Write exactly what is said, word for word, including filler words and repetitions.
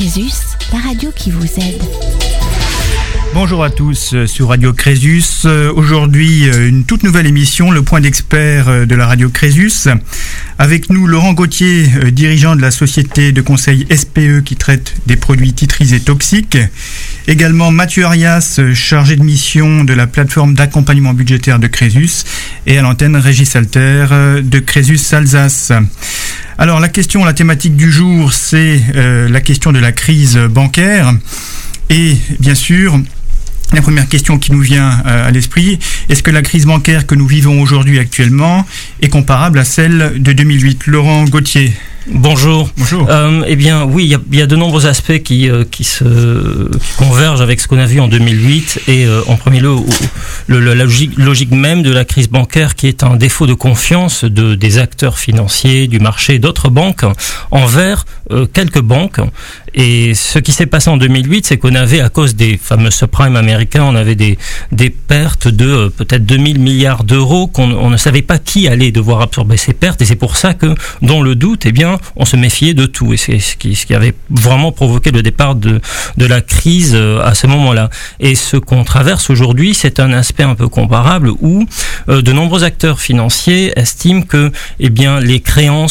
Crésus, la radio qui vous aide. Bonjour à tous sur Radio Crésus. Aujourd'hui, une toute nouvelle émission, le point d'expert de la Radio Crésus. Avec nous, Laurent Gauthier, dirigeant de la société de conseil S P E qui traite des produits titrisés toxiques. Également Mathieu Arias, chargé de mission de la plateforme d'accompagnement budgétaire de Crésus. Et à l'antenne, Régis Alter de Crésus Alsace. Alors la question, la thématique du jour, c'est euh, la question de la crise bancaire. Et bien sûr, la première question qui nous vient à l'esprit, est-ce que la crise bancaire que nous vivons aujourd'hui actuellement est comparable à celle de deux mille huit? Laurent Gauthier. Bonjour. Bonjour. Euh, eh bien, oui, il y a, y a de nombreux aspects qui, euh, qui se qui convergent avec ce qu'on a vu en deux mille huit et euh, en premier lieu, le, le, la logique, logique même de la crise bancaire qui est un défaut de confiance de, des acteurs financiers, du marché, d'autres banques envers euh, quelques banques. Et ce qui s'est passé en deux mille huit, c'est qu'on avait, à cause des fameux subprimes américains, on avait des, des pertes de euh, peut-être deux mille milliards d'euros qu'on on ne savait pas qui allait devoir absorber ces pertes. Et c'est pour ça que, dans le doute, eh bien, on se méfiait de tout. Et c'est ce qui, ce qui avait vraiment provoqué le départ de, de la crise euh, à ce moment-là. Et ce qu'on traverse aujourd'hui, c'est un aspect un peu comparable où euh, de nombreux acteurs financiers estiment que, eh bien, les créances